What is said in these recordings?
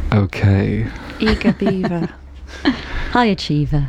Okay. Eager beaver. High achiever.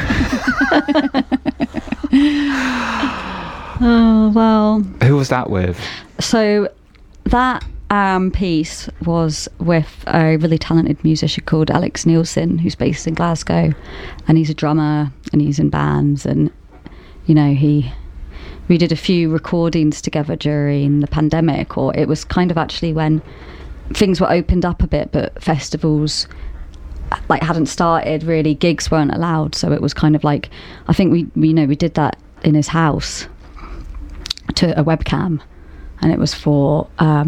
Oh, well. Who was that with? So that piece was with a really talented musician called Alex Nielsen, who's based in Glasgow, and he's a drummer and he's in bands, and you know, we did a few recordings together during the pandemic, or it was kind of actually when things were opened up a bit, but festivals like hadn't started really, gigs weren't allowed, so it was kind of like, I think we did that in his house to a webcam, and it was for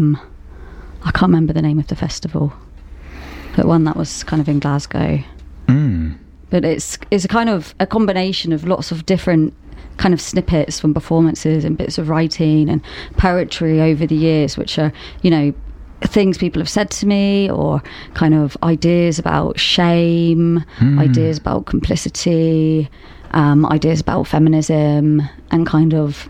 I can't remember the name of the festival, but one that was kind of in Glasgow. But it's a kind of a combination of lots of different kind of snippets from performances and bits of writing and poetry over the years, which are, you know, things people have said to me, or kind of ideas about shame, ideas about complicity, ideas about feminism, and kind of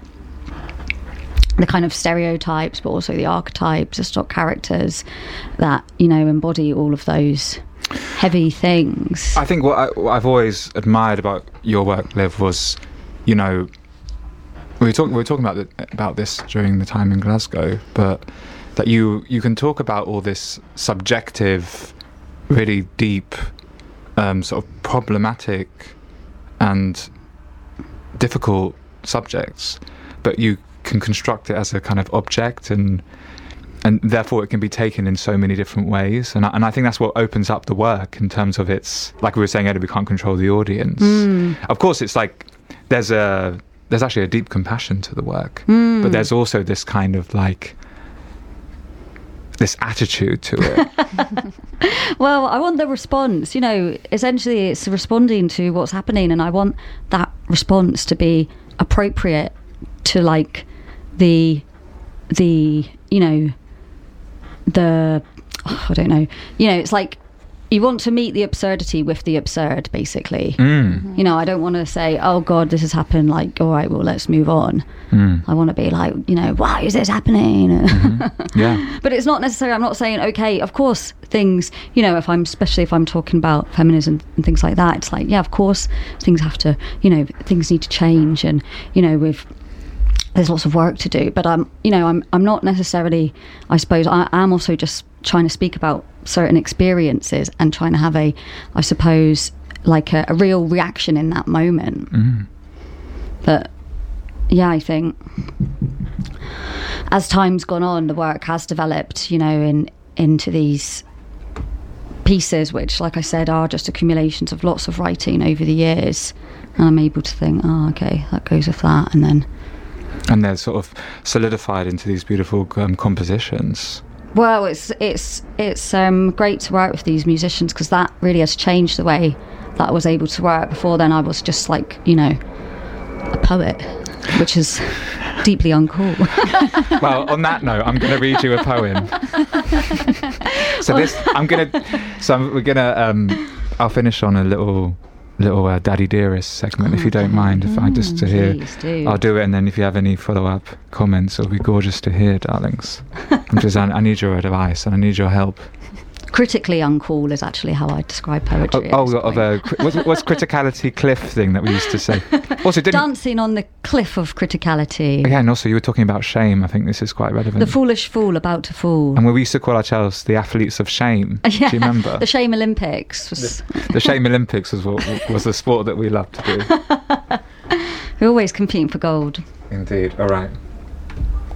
the kind of stereotypes, but also the archetypes, the stock characters that, you know, embody all of those heavy things. I think what I've always admired about your work, Liv, was, you know, we were talking about this during the time in Glasgow, but that you can talk about all this subjective, really deep, sort of problematic and difficult subjects, but you can construct it as a kind of object, and therefore it can be taken in so many different ways, and I think that's what opens up the work in terms of its, like we were saying earlier, we can't control the audience. Of course, it's like there's actually a deep compassion to the work, but there's also this kind of like this attitude to it. Well, I want the response, you know, essentially it's responding to what's happening, and I want that response to be appropriate to like the you know, I don't know, you know, it's like you want to meet the absurdity with the absurd, basically. You know, I don't want to say, oh God, this has happened, like, all right, well, let's move on. I want to be like, you know, why is this happening? Yeah. But it's not necessarily, I'm not saying, okay, of course things, you know, especially if I'm talking about feminism and things like that, it's like, yeah, of course things have to, you know, things need to change, and, you know, there's lots of work to do, but you know, I'm not necessarily, I suppose I am also just trying to speak about certain experiences and trying to have I suppose, like a real reaction in that moment. But yeah, I think as time's gone on, the work has developed, you know, into these pieces, which, like I said, are just accumulations of lots of writing over the years, and I'm able to think, oh, okay, that goes with that, and they're sort of solidified into these beautiful compositions. Well, it's great to work with these musicians, because that really has changed the way that I was able to work. Before then, I was just like, you know, a poet, which is deeply uncool. Well, on that note, I'm going to read you a poem. I'll finish on a little Daddy Dearest segment, if you don't mind, if I just to hear. Please do. I'll do it, and then if you have any follow-up comments, it'll be gorgeous to hear, darlings. I need your advice and I need your help. Critically uncool is actually how I describe poetry. What's criticality cliff thing that we used to say? Also, dancing on the cliff of criticality. Yeah, and also you were talking about shame. I think this is quite relevant. The foolish fool about to fall. And we used to call ourselves the athletes of shame. Yeah, do you remember? The Shame Olympics. The Shame Olympics was the sport that we loved to do. We're always competing for gold. Indeed. All right.